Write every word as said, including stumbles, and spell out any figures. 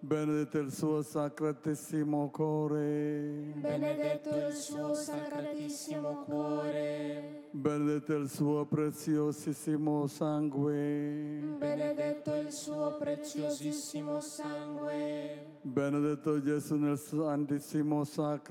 benedetto il suo sacratissimo cuore, benedetto il suo sacratissimo cuore, benedetto il suo preziosissimo sangue, benedetto il suo preziosissimo sangue, benedetto Gesù nel santissimo sacramento,